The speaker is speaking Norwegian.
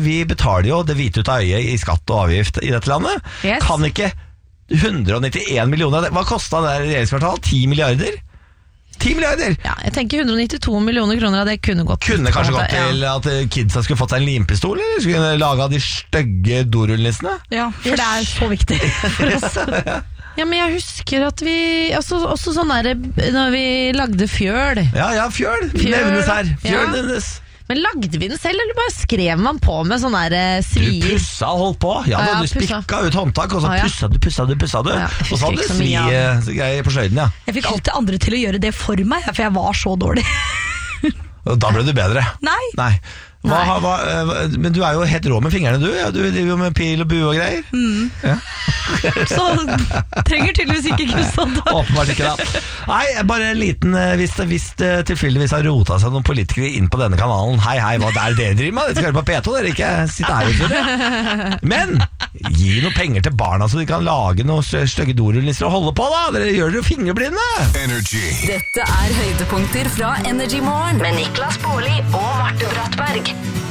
vi betaler jo det hvite ut av øyet i skatt og avgift i dette landet. Yes. Kan ikke 191 millioner, hva kostet det regjeringskvartal? 10 milliarder? 10 milliarder! Ja, jeg tenker 192 millioner kroner av det kunne gått. Kunne kanskje gått til at kidsa skulle fått seg en limpistol, eller skulle lage av de stygge dorullnissene? Ja, for det er så viktig for oss. Ja, men jeg husker at vi også sånn der, når vi lagde fjøl. Ja, fjøl nevnes her. Fjøl nevnes. Men lagde vi den selv, eller bare skrev man på med sånne der svier? Du pussa og holdt på. Ja, du spikka ut håndtak, og så pussa du. Ja, og så hadde du svi-greier på sløyden, ja. Jeg fikk alltid andre til å gjøre det for meg, for jeg var så dårlig. Og da ble du bedre. Nei. Men du er jo helt rå med fingrene, du. Ja, du driver jo med pil og bue og greier. Ja. Så trenger tydeligvis ikke kunnskap. Åpenbart ikke da. Nei, bare en liten hvis tilfeldigvis har rota seg noen politikere inn på denne kanalen. Hei, hva er det dere driver med? Dere skal høre på P2, dere ikke sitte her ute. Men gi noe penger til barna så de kan lage noen stygge dorullnisser og holde på da. Dere gjør dere jo fingerblinde. Energy. Dette er høydepunkter fra Energy Morgen med Niklas Baarli og Martin Brattberg.